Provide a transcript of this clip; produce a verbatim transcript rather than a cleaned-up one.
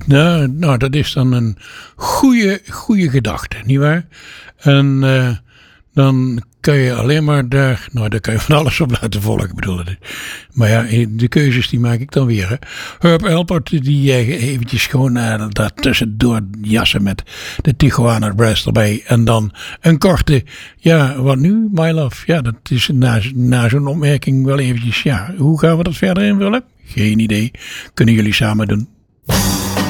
Nou, nou, dat is dan een goede, goede gedachte, nietwaar? En uh, dan kan je alleen maar daar, nou daar kan je van alles op laten volgen, bedoel ik. Maar ja, de keuzes die maak ik dan weer. Hè. Herb Alpert, die uh, eventjes gewoon uh, daar tussendoor jassen met de Tijuana Brass erbij. En dan een korte, ja, wat nu, My Love? Ja, dat is na, na zo'n opmerking wel eventjes, ja, hoe gaan we dat verder invullen? Geen idee. Kunnen jullie samen doen.